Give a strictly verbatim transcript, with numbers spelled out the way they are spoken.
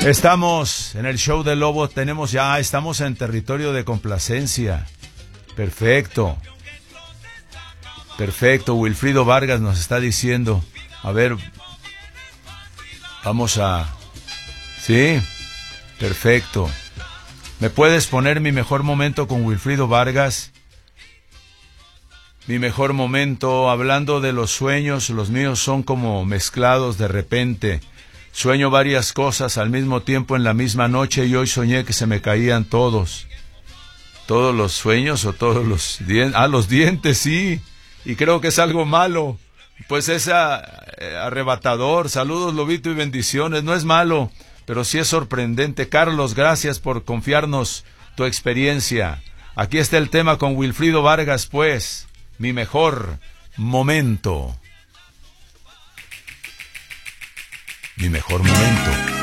Estamos en el show del Lobo, tenemos ya, estamos en territorio de complacencia. Perfecto. Perfecto, Wilfrido Vargas nos está diciendo, a ver, vamos a... Sí, perfecto. ¿Me puedes poner mi mejor momento con Wilfrido Vargas? Mi mejor momento, hablando de los sueños, los míos son como mezclados de repente. Sueño varias cosas al mismo tiempo en la misma noche y hoy soñé que se me caían todos. ¿Todos los sueños o todos los dientes? Ah, los dientes, sí. Y creo que es algo malo. Pues es a, eh, arrebatador. Saludos, Lobito, y bendiciones. No es malo, pero sí es sorprendente. Carlos, gracias por confiarnos tu experiencia. Aquí está el tema con Wilfrido Vargas, pues. Mi mejor momento. Mi mejor momento.